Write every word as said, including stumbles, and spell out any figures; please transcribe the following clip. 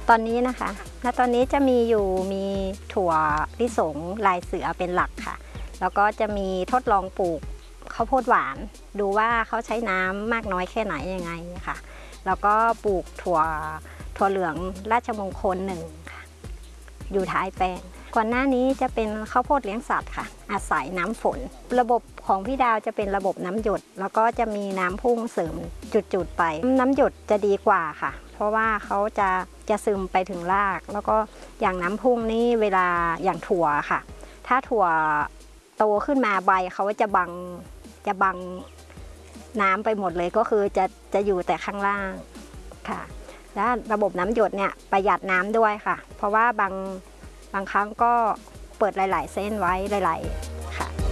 ตอนนี้นะคะณตอนนี้จะมีอยู่มีถั่วลิสงลายเสือเป็นหลักค่ะแล้วก็จะมีทดลองปลูกข้าวโพดหวานดูว่าเขาใช้น้ำมากน้อยแค่ไหนยังไงค่ะแล้วก็ปลูกถั่วถั่วเหลืองราชมงคลหนึ่งค่ะอยู่ท้ายแปลงก่อนหน้านี้จะเป็นข้าวโพดเลี้ยงสัตว์ค่ะอาศัยน้ำฝนระบบของพี่ดาวจะเป็นระบบน้ำหยดแล้วก็จะมีน้ำพุ่งเสริมจุดๆไปน้ำหยดจะดีกว่าค่ะเพราะว่าเขาจะจะซึมไปถึงรากแล้วก็อย่างน้ำพุ่งนี่เวลาอย่างถั่วค่ะถ้าถั่วโตขึ้นมาใบเขาจะบังจะบังน้ำไปหมดเลยก็คือจะจะอยู่แต่ข้างล่างค่ะและระบบน้ำหยดเนี่ยประหยัดน้ำด้วยค่ะเพราะว่าบางบางครั้งก็เปิดหลายๆเส้นไว้หลายๆ